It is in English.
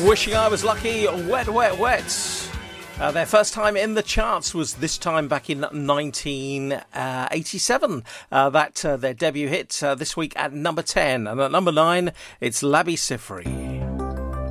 Wishing I Was Lucky, Wet, Wet, Wet. Their first time in the charts was this time back in 1987. Their debut hit this week at number 10. And at number 9, it's Labi Siffre.